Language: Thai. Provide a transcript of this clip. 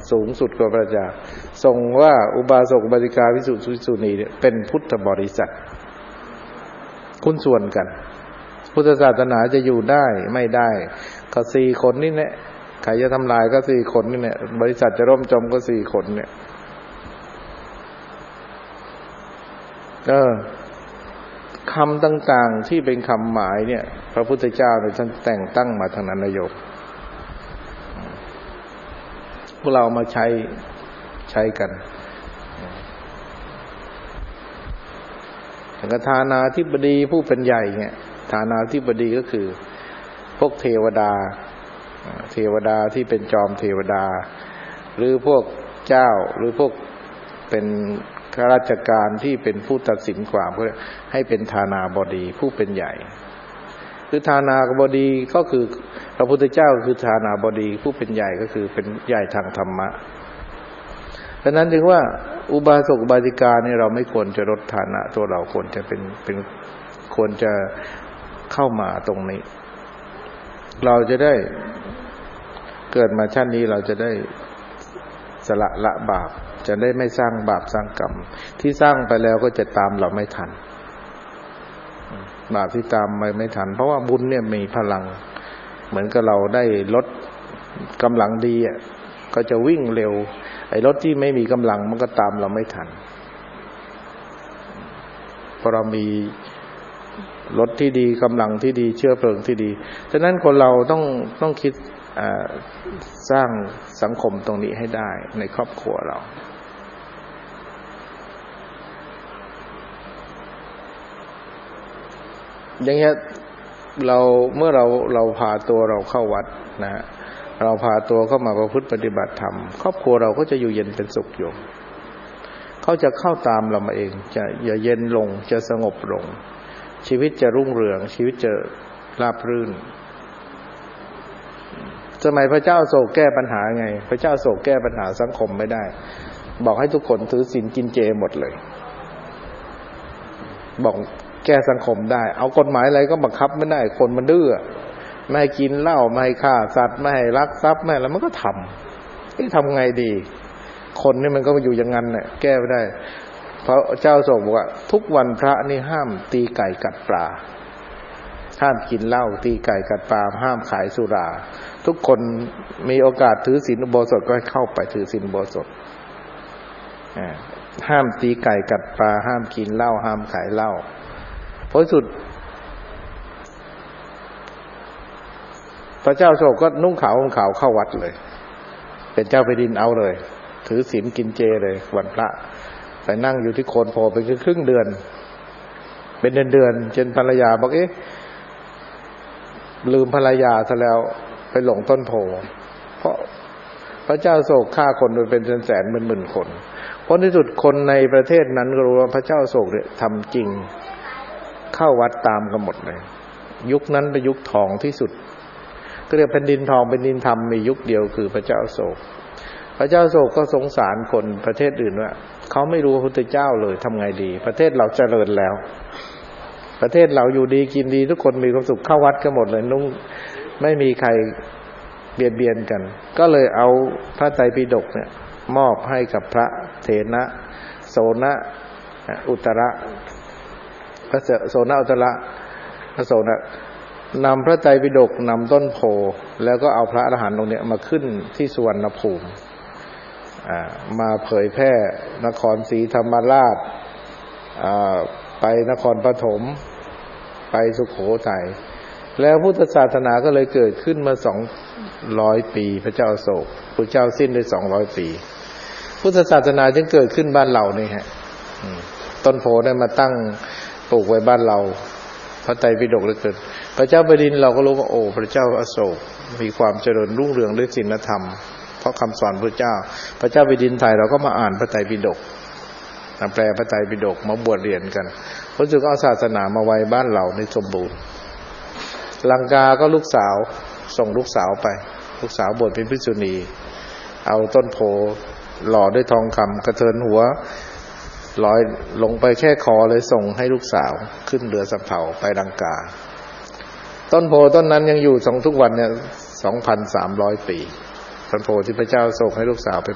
สูงสุดกว่าพระเจ้าทรงว่าอุบาสกอุบาสิกาภิกษุภิกษุณีเนี่ยเป็นพุทธบริษัทหุ้นส่วนกันพุทธศาสนาจะอยู่ได้ไม่ได้ก็4คนนี่แหละใครจะทำลายก็4คนนี่แหละบริษัทจะร่มจมก็4คนเนี่ยคำต่างๆที่เป็นคำหมายเนี่ยพระพุทธเจ้าเนี่ยท่านแต่งตั้งมาทางนั้นนายกพวกเรามาใช้กันอย่างทานาธิบดีผู้เป็นใหญ่เนี่ยทานาธิบดีก็คือพวกเทวดาที่เป็นจอมเทวดาหรือพวกเจ้าหรือพวกเป็นข้าราชการที่เป็นผู้ตัดสินความก็ให้เป็นทานาบดีผู้เป็นใหญ่คือทานาบดีก็คือพระพุทธเจ้าคือทานาบดีผู้เป็นใหญ่ก็คือเป็นใหญ่ทางธรรมะเพราะนั้นถึงว่าอุบาสกอุบาสิกาเนี่ยเราไม่ควรจะลดฐานะตัวเราควรจะเป็นควรจะเข้ามาตรงนี้เราจะได้เกิดมาชาตินี้เราจะได้สละบาปจะได้ไม่สร้างบาปสร้างกรรมที่สร้างไปแล้วก็จะตามเราไม่ทันบาปที่ตามไม่ทันเพราะว่าบุญเนี่ยมีพลังเหมือนกับเราได้รถกำลังดีอ่ะก็จะวิ่งเร็วไอ้รถที่ไม่มีกำลังมันก็ตามเราไม่ทันเพราะเรามีรถที่ดีกำลังที่ดีเชื้อเพลิงที่ดีฉะนั้นคนเราต้องคิดสร้างสังคมตรงนี้ให้ได้ในครอบครัวเราอย่างเงี้ยเมื่อเราพาตัวเราเข้าวัดนะฮะเราพาตัวเข้ามาประพฤติปฏิบัติธรรมครอบครัวเราก็จะอยู่เย็นเป็นสุขอยู่เขาจะเข้าตามเรามาเองจะอย่าเย็นลงจะสงบลงชีวิตจะรุ่งเรืองชีวิตจะราบรื่นสมัยพระเจ้าโศกแก้ปัญหาไงพระเจ้าโศกแก้ปัญหาสังคมไม่ได้บอกให้ทุกคนถือศีลกินเจหมดเลยบอกแก้สังคมได้เอากฎหมายอะไรก็บังคับไม่ได้คนมันดื้อไม่ให้กินเหล้าไม่ให้ฆ่าสัตว์ไม่ให้ลักทรัพย์ไม่แล้วมันก็ทำไงดีคนนี่มันก็อยู่อย่างนั้นแหละแก้ไม่ได้พระเจ้าทรงบอกว่าทุกวันพระนี่ห้ามตีไก่กัดปลาห้ามกินเหล้าตีไก่กัดปลาห้ามขายสุราทุกคนมีโอกาสถือศีลอุโบสถก็ให้เข้าไปถือศีลอุโบสถห้ามตีไก่กัดปลาห้ามกินเหล้าห้ามขายเหล้าเพราะสุดพระเจ้าโศกก็นุ่งขาวห่มขาวเข้าวัดเลยเป็นเจ้าแผ่นดินเอาเลยถือศีลกินเจเลยวันพระไปนั่งอยู่ที่โคนโพไปครึ่งเดือนเป็นเดือนจนภรรยาบอกลืมภรรยาซะแล้วไปหลงต้นโพเพราะพระเจ้าโศกฆ่าคนไปเป็นแสนๆหมื่นๆคนเพราะที่สุดคนในประเทศนั้นก็รู้ว่าพระเจ้าโศกเนี่ยทำจริงเข้าวัดตามกันหมดเลยยุคนั้นเป็นยุคทองที่สุดก็เรียกแผ่นดินทองแผ่นดินธรรมมียุคเดียวคือพระเจ้าโศกพระเจ้าโศกก็สงสารคนประเทศอื่นว่าเขาไม่รู้พระพุทธเจ้าเลยทำไงดีประเทศเราเจริญแล้วประเทศเราอยู่ดีกินดีทุกคนมีความสุขเข้าวัดกันหมดเลยไม่มีใครเบียดกันก็เลยเอาพระไตรปิฎกเนี่ยมอบให้กับพระเถนะโสนะอุตระพระโสนะอุตระพระโสนะนำพระไตรปิฎกนำต้นโพแล้วก็เอาพระอรหันต์ตรงนี้มาขึ้นที่สุวรรณภูมิมาเผยแพร่นครศรีธรรมราชไปนครปฐมไปสุโขทัยแล้วพุทธศาสนาก็เลยเกิดขึ้นมา200 ปีพระเจ้าโศกพระเจ้าสิ้นได้200 ปีพุทธศาสนาจึงเกิดขึ้นบ้านเรานี่ฮะต้นโพได้มาตั้งปลูกไว้บ้านเราพระไตรปิฎกเลยเกิดพระเจ้าแผ่นดินเราก็รู้ว่าโอ้พระเจ้าอโศกมีความเจริญรุ่งเรืองด้วยศีลธรรมเพราะคำสอนพระเจ้าแผ่นดินไทยเราก็มาอ่านพระไตรปิฎกแปลพระไตรปิฎกมาบวชเรียนกันเพราะฉะนั้นเอาศาสนามาไว้บ้านเราในสมบูรณ์ลังกาก็ลูกสาวส่งลูกสาวไปลูกสาวบวชเป็นภิกษุณีเอาต้นโพหล่อด้วยทองคำกระเทินหัวลอยลงไปแค่คอเลยส่งให้ลูกสาวขึ้นเรือสำเภาไปลังกาต้นโพต้นนั้นยังอยู่ทุกวันเนี่ย 2,300 ปีต้นโพที่พระเจ้าส่งให้ลูกสาวไป